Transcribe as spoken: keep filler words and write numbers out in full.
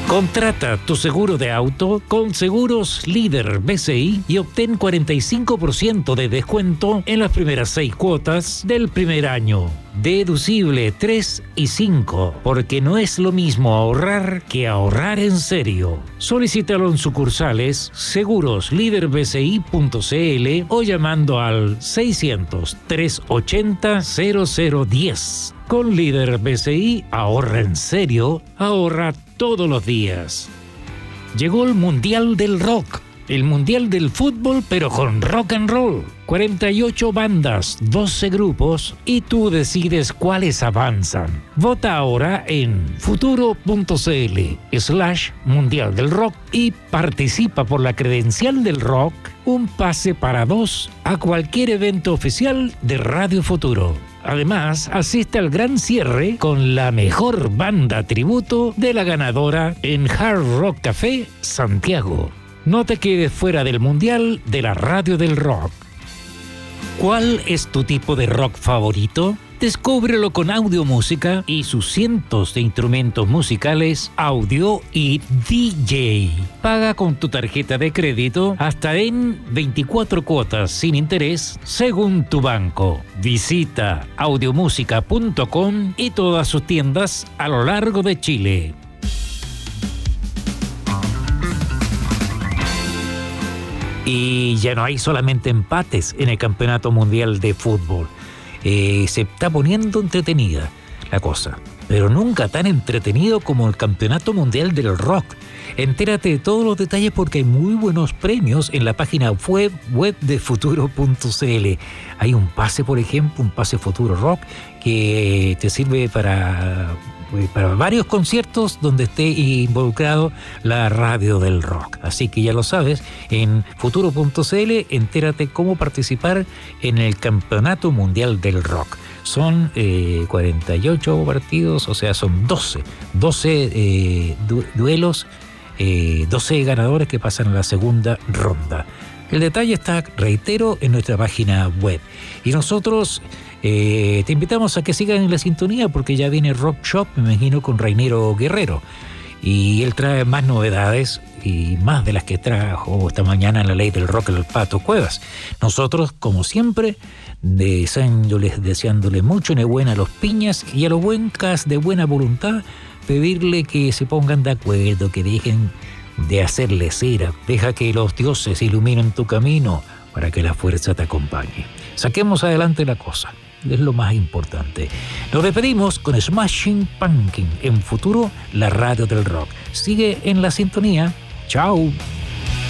Contrata tu seguro de auto con Seguros Líder B C I y obtén cuarenta y cinco por ciento de descuento en las primeras seis cuotas del primer año. Deducible tres y cinco, porque no es lo mismo ahorrar que ahorrar en serio. Solicítalo en sucursales seguros líder b c i punto c l o llamando al seiscientos, trescientos ochenta, cero cero diez. Con Líder B C I, ahorra en serio, ahorra todos los días. Llegó el Mundial del Rock, el Mundial del Fútbol, pero con rock and roll. cuarenta y ocho bandas, doce grupos, y tú decides cuáles avanzan. Vota ahora en futuro.cl slash Mundial del Rock y participa por la credencial del rock, un pase para dos a cualquier evento oficial de Radio Futuro. Además, asiste al gran cierre con la mejor banda tributo de la ganadora en Hard Rock Café Santiago. No te quedes fuera del Mundial de la Radio del Rock. ¿Cuál es tu tipo de rock favorito? Descúbrelo con Audio Música y sus cientos de instrumentos musicales, audio y D J. Paga con tu tarjeta de crédito hasta en veinticuatro cuotas sin interés según tu banco. Visita audiomusica punto com y todas sus tiendas a lo largo de Chile. Y ya no hay solamente empates en el Campeonato Mundial de Fútbol. Eh, se está poniendo entretenida la cosa, pero nunca tan entretenido como el Campeonato Mundial del Rock. Entérate de todos los detalles porque hay muy buenos premios en la página web, web de futuro punto c l. Hay un pase, por ejemplo, un pase Futuro Rock que te sirve para, para varios conciertos donde esté involucrado la radio del rock. Así que ya lo sabes, en futuro punto c l entérate cómo participar en el Campeonato Mundial del Rock. Son eh, cuarenta y ocho partidos, o sea, son doce, doce eh, du- duelos, eh, doce ganadores que pasan a la segunda ronda. El detalle está, reitero, en nuestra página web. Y nosotros eh, te invitamos a que sigan en la sintonía porque ya viene Rock Shop, me imagino, con Rainero Guerrero. Y él trae más novedades y más de las que trajo esta mañana en la Ley del Rock el Pato Cuevas. Nosotros, como siempre, deseándoles, deseándole mucho enhorabuena a los piñas y a los buencas de buena voluntad, pedirle que se pongan de acuerdo, que dejen de hacerle cera, deja que los dioses iluminen tu camino para que la fuerza te acompañe. Saquemos adelante la cosa, es lo más importante. Nos despedimos con Smashing Pumpkins en Futuro, la radio del rock. Sigue en la sintonía. Chao.